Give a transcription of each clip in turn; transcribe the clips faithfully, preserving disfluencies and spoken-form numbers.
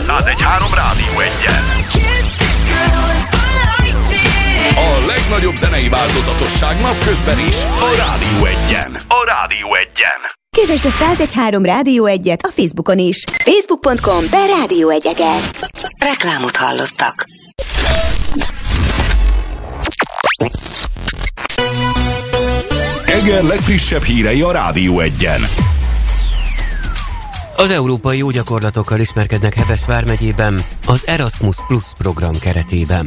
száz egy három Rádió Egyen. A legnagyobb zenei változatosság napközben is a Rádió Egyen. A Rádió Egyen. Kövesd a száz egy három Rádió Egyet a Facebookon is. facebook pont com per Rádió Egyegen. Reklámot hallottak. Eger legfrissebb hírei a Rádió Egyen. Az európai jó gyakorlatokkal ismerkednek Heves vármegyében az Erasmus Plus program keretében.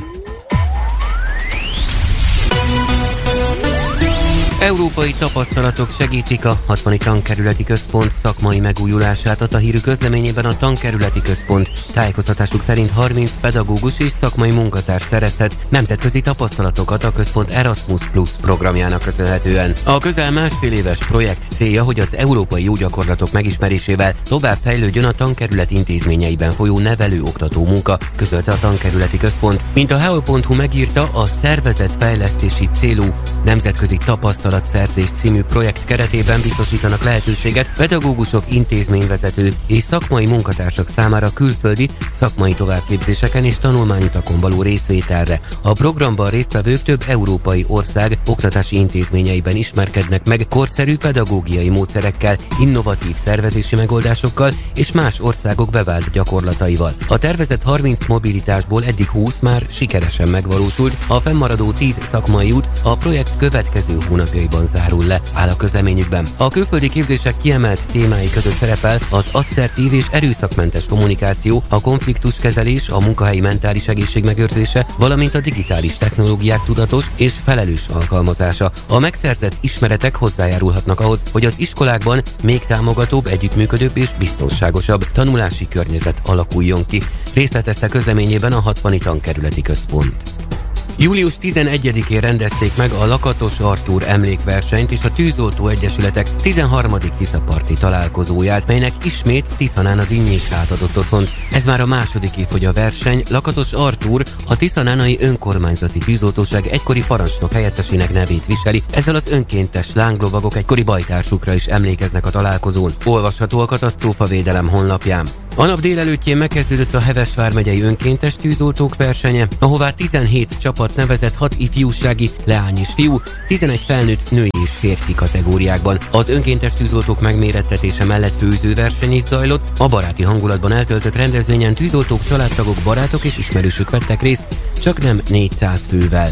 Európai tapasztalatok segítik a hatvani tankerületi központ szakmai megújulását. A hírű közleményében a tankerületi központ tájékoztatásuk szerint harminc pedagógus és szakmai munkatárs szerezhet nemzetközi tapasztalatokat a központ Erasmus Plus programjának köszönhetően. A közel másfél éves projekt célja, hogy az európai jó gyakorlatok megismerésével tovább fejlődjön a tankerület intézményeiben folyó nevelő-oktató munka, közölte a tankerületi központ. Mint a heo pont hu megírta, a szervezetfejlesztési célú nemzetközi tapasztalat szerzés című projekt keretében biztosítanak lehetőséget pedagógusok, intézményvezető és szakmai munkatársak számára külföldi szakmai továbbképzéseken és tanulmányutakon való részvételre. A programban résztvevők több európai ország oktatási intézményeiben ismerkednek meg korszerű pedagógiai módszerekkel, innovatív szervezési megoldásokkal és más országok bevált gyakorlataival. A tervezett harminc mobilitásból eddig húsz már sikeresen megvalósult, a fennmaradó tíz szakmai út a projekt következő hónapjaiban zárul le, áll a közleményükben. A külföldi képzések kiemelt témái között szerepel az asszertív és erőszakmentes kommunikáció, a konfliktuskezelés, a munkahelyi mentális egészség megőrzése, valamint a digitális technológiák tudatos és felelős alkalmazása. A megszerzett ismeretek hozzájárulhatnak ahhoz, hogy az iskolákban még támogatóbb, együttműködőbb és biztonságosabb tanulási környezet alakuljon ki. Részletezte közleményében a hatvani tankerületi központ. július tizenegyedikén rendezték meg a Lakatos Artúr emlékversenyt és a Tűzoltó Egyesületek tizenharmadik tiszaparti találkozóját, melynek ismét Tiszanán a dinnyés átadott otthont. Ez már a második év, hogy a verseny Lakatos Artúr a tiszanánai önkormányzati tűzoltóság egykori parancsnok helyettesének nevét viseli, ezzel az önkéntes lánglovagok egykori bajtársukra is emlékeznek a találkozón. Olvasható a Katasztrófavédelem honlapján. A nap délelőttjén megkezdődött a Heves vármegyei önkéntes tűzoltók versenye, ahová tizenhét csapat nevezett, hat ifjúsági, leány és fiú, tizenegy felnőtt női és férfi kategóriákban. Az önkéntes tűzoltók megmérettetése mellett főzőverseny is zajlott, a baráti hangulatban eltöltött rendezvényen tűzoltók, családtagok, barátok és ismerősök vettek részt, csak nem négyszáz fővel.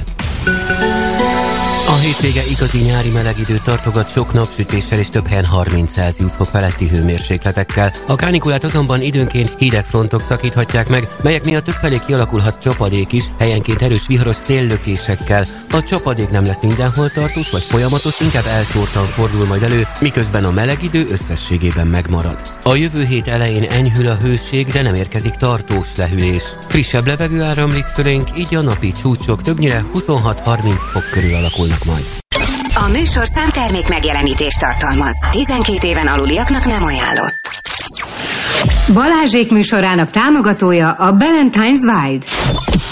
A hétvége igazi nyári meleg időt tartogat sok napsütéssel és több helyen harminc Celsius fok feletti hőmérsékletekkel. A kánikulát azonban időnként hideg frontok szakíthatják meg, melyek miatt többfelé kialakulhat csapadék is, helyenként erős viharos széllökésekkel. A csapadék nem lesz mindenhol tartós vagy folyamatos, inkább elszórtan fordul majd elő, miközben a meleg idő összességében megmarad. A jövő hét elején enyhül a hőség, de nem érkezik tartós lehűlés. Frissebb levegő áramlik fölénk, így a napi csúcsok többnyire huszonhat-harminc fok körül alakulnak majd. A műsorszám termék megjelenítést tartalmaz. tizenkét éven aluliaknak nem ajánlott. Balázsék műsorának támogatója a Ballantine's Wild.